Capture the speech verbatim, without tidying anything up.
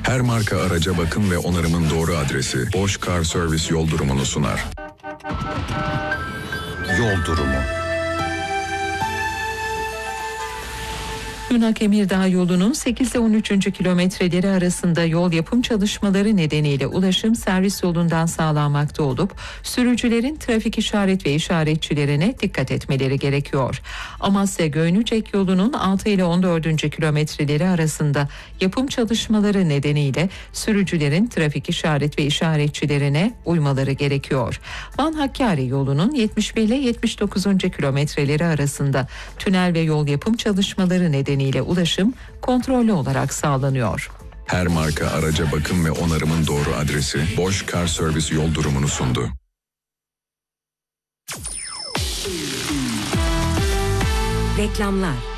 Her marka araca bakım ve onarımın doğru adresi Bosch Car Service yol durumunu sunar. Yol durumu. Yunak-Emirdağ yolunun sekiz ile on üçüncü kilometreleri arasında yol yapım çalışmaları nedeniyle ulaşım servis yolundan sağlanmakta olup sürücülerin trafik işaret ve işaretçilerine dikkat etmeleri gerekiyor. Amasya-Göynücek yolunun altı ile on dördüncü kilometreleri arasında yapım çalışmaları nedeniyle sürücülerin trafik işaret ve işaretçilerine uymaları gerekiyor. Van-Hakkari yolunun yetmiş bir ile yetmiş dokuzuncu kilometreleri arasında tünel ve yol yapım çalışmaları nedeniyle ile ulaşım kontrollü olarak sağlanıyor. Her marka araca bakım ve onarımın doğru adresi Bosch Car Service yol durumunu sundu. Reklamlar.